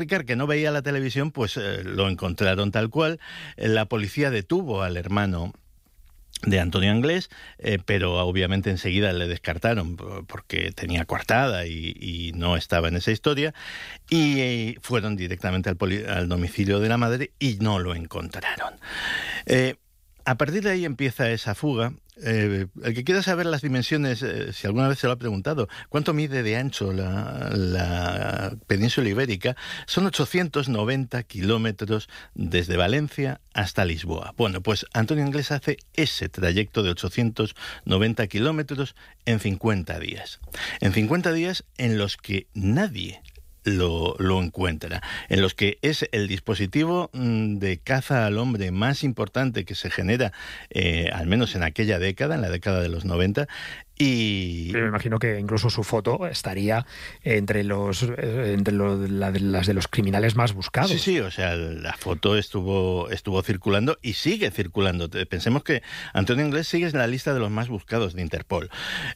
explicar que no veía la televisión, pues lo encontraron tal cual. La policía detuvo al hermano de Antonio Anglés, pero obviamente enseguida le descartaron porque tenía coartada y no estaba en esa historia, y fueron directamente al domicilio de la madre y no lo encontraron. A partir de ahí empieza esa fuga. El que quiera saber las dimensiones, si alguna vez se lo ha preguntado, ¿cuánto mide de ancho la península ibérica? Son 890 kilómetros desde Valencia hasta Lisboa. Bueno, pues Antonio Anglés hace ese trayecto de 890 kilómetros en 50 días. En 50 días en los que nadie lo encuentra, en los que es el dispositivo de caza al hombre más importante que se genera, al menos en aquella década, en la década de los 90, y me imagino que incluso su foto estaría entre las de los criminales más buscados. Sí, o sea, la foto estuvo circulando y sigue circulando. Pensemos que Antonio Anglés sigue en la lista de los más buscados de Interpol.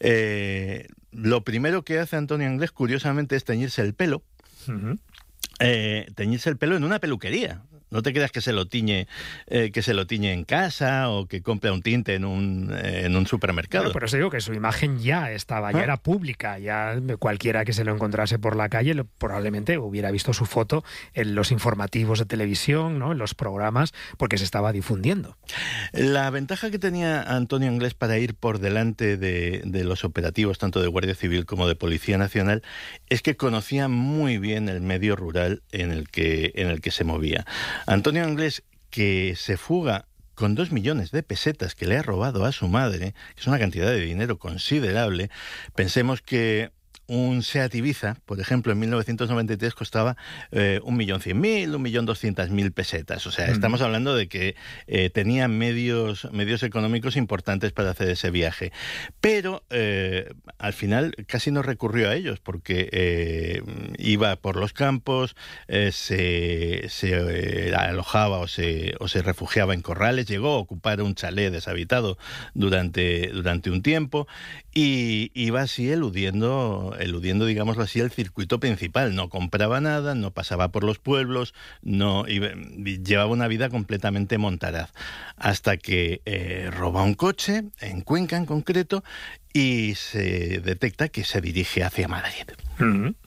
Lo primero que hace Antonio Anglés, curiosamente, es teñirse el pelo. Uh-huh. Teñirse el pelo en una peluquería. No te creas que se lo tiñe en casa o que compra un tinte en un supermercado. Bueno, pero eso digo que su imagen ya estaba, ya era pública, ya cualquiera que se lo encontrase por la calle probablemente hubiera visto su foto en los informativos de televisión, ¿no?, en los programas, porque se estaba difundiendo. La ventaja que tenía Antonio Anglés para ir por delante de los operativos, tanto de Guardia Civil como de Policía Nacional, es que conocía muy bien el medio rural en el que se movía. Antonio Anglés, que se fuga con 2 millones de pesetas que le ha robado a su madre, que es una cantidad de dinero considerable. Pensemos que un SEAT Ibiza, por ejemplo, en 1993 costaba 1.100.000, 1.200.000 pesetas. O sea, estamos hablando de que tenía medios económicos importantes para hacer ese viaje. Pero al final casi no recurrió a ellos, porque iba por los campos, se alojaba o se refugiaba en corrales, llegó a ocupar un chalet deshabitado durante un tiempo, y iba así eludiendo, digámoslo así, el circuito principal. No compraba nada, no pasaba por los pueblos, llevaba una vida completamente montaraz. Hasta que roba un coche, en Cuenca en concreto, y se detecta que se dirige hacia Madrid. Uh-huh.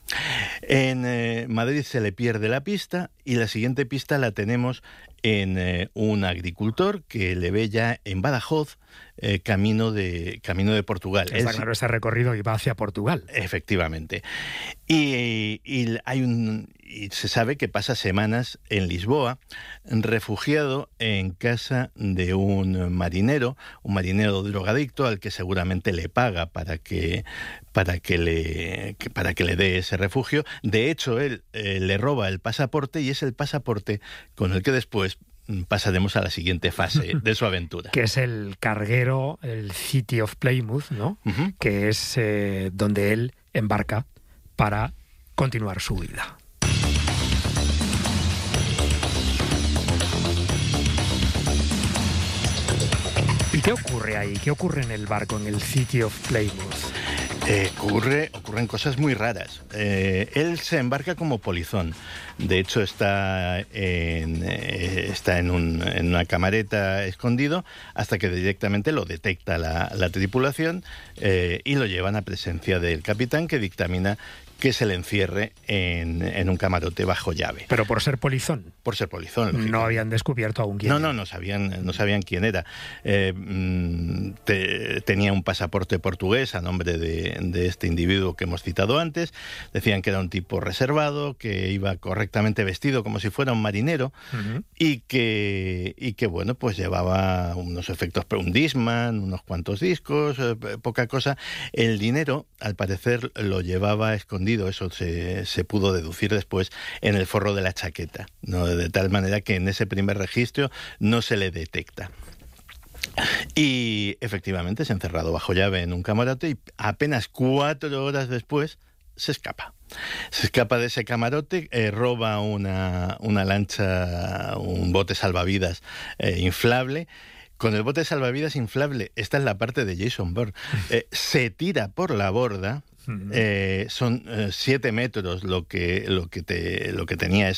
En Madrid se le pierde la pista, y la siguiente pista la tenemos en un agricultor que le ve ya en Badajoz, camino de Portugal. Está claro, ese recorrido iba hacia Portugal. Efectivamente. Y se sabe que pasa semanas en Lisboa, refugiado en casa de un marinero drogadicto al que seguramente le paga para que le dé ese refugio. De hecho, él le roba el pasaporte, y es el pasaporte con el que después pasaremos a la siguiente fase de su aventura. Que es el carguero, el City of Plymouth, ¿no? Uh-huh. Que es donde él embarca para continuar su vida. ¿Y qué ocurre ahí? ¿Qué ocurre en el barco, en el City of Plymouth? Ocurren cosas muy raras. Él se embarca como polizón. De hecho, está en una camareta escondido hasta que directamente lo detecta la tripulación, y lo llevan a presencia del capitán, que dictamina que se le encierre en un camarote bajo llave. ¿Pero por ser polizón? Por ser polizón. No habían descubierto aún quién era. No sabían quién era. Tenía un pasaporte portugués a nombre de este individuo que hemos citado antes. Decían que era un tipo reservado, que iba correctamente vestido como si fuera un marinero, uh-huh, y que bueno, pues llevaba unos efectos, un Discman, unos cuantos discos, poca cosa. El dinero, al parecer, lo llevaba escondido. Eso se pudo deducir después en el forro de la chaqueta, ¿no? De tal manera que en ese primer registro no se le detecta. Y efectivamente es encerrado bajo llave en un camarote, y apenas 4 horas después se escapa. Se escapa de ese camarote, roba una lancha, un bote salvavidas inflable. Con el bote salvavidas inflable, esta es la parte de Jason Bourne, se tira por la borda, Uh-huh. Son 7 metros lo que tenía